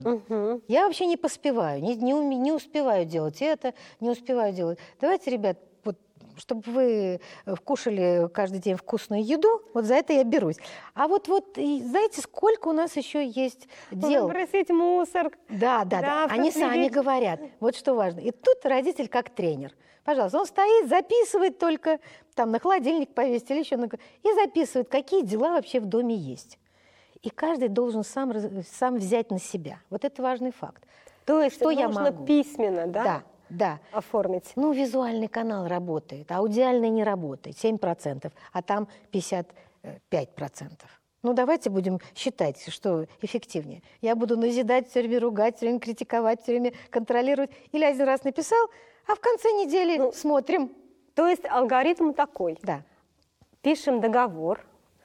Мгм. Я вообще не поспеваю, не успеваю делать это, не успеваю делать. Давайте, ребят, вот, чтобы вы кушали каждый день вкусную еду, вот за это я берусь. А вот и знаете, сколько у нас еще есть дел? Выбросить мусор. Да. Они сами говорят. Вот что важно. И тут родитель как тренер. Пожалуйста, он стоит, записывает только, там на холодильник повесить или еще и записывает, какие дела вообще в доме есть. И каждый должен сам взять на себя. Вот это важный факт. То есть что я нужно могу? письменно, да? Да. Оформить. Ну, визуальный канал работает, аудиальный не работает, 7%, а там 55%. Ну, давайте будем считать, что эффективнее. Я буду назидать все время, ругать, все время критиковать, все время контролировать. Или один раз написал, а в конце недели смотрим. То есть алгоритм такой. Да. Пишем договор,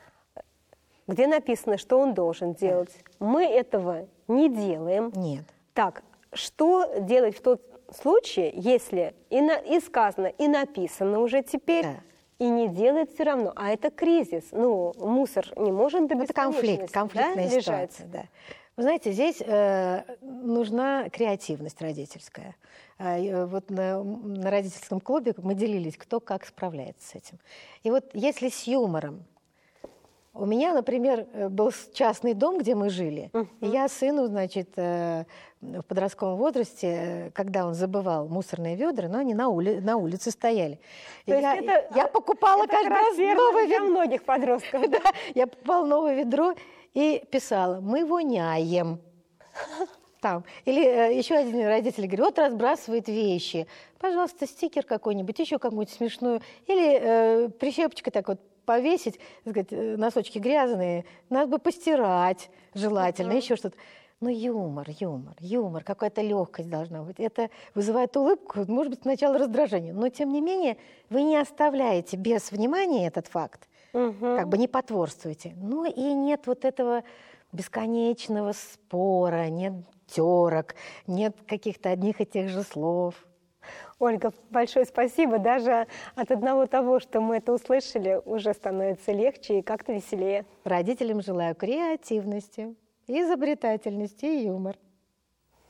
где написано, что он должен делать. Мы этого не делаем. Нет. Так, что делать в тот случае, если и сказано, и написано уже теперь, Да. и не делает все равно? А это кризис. Ну, мусор не может до Это бесконечности, конфликтная лежать. ситуация. Да. Вы знаете, здесь нужна креативность родительская. Вот на родительском клубе мы делились, кто как справляется с этим. И вот если с юмором. У меня, например, был частный дом, где мы жили. И я сыну, значит, в подростковом возрасте, когда он забывал мусорные ведра, но они на улице стояли. Я покупала каждый раз новое для ведро. многих подростков. Да, я покупала новое ведро и писала: мы воняем. Там. Или еще один родитель говорит: вот разбрасывает вещи. Пожалуйста, стикер какой-нибудь, еще какую-нибудь смешную. Или прищепочкой так вот повесить, так сказать, носочки грязные, надо бы постирать желательно, еще что-то. Но юмор, какая-то легкость должна быть. Это вызывает улыбку, может быть, сначала раздражение, но тем не менее вы не оставляете без внимания этот факт, как бы не потворствуете. Ну и нет вот этого бесконечного спора, нет терок, нет каких-то одних и тех же слов. Ольга, большое спасибо. Даже от одного того, что мы это услышали, уже становится легче и как-то веселее. Родителям желаю креативности, изобретательности и юмора.